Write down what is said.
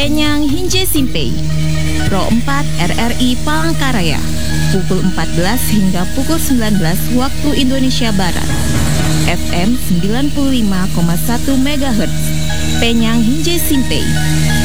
Penyang Hinje Simpei, Pro 4 RRI Palangkaraya, pukul 14 hingga pukul 19 waktu Indonesia Barat. FM 95,1 MHz, Penyang Hinje Simpei.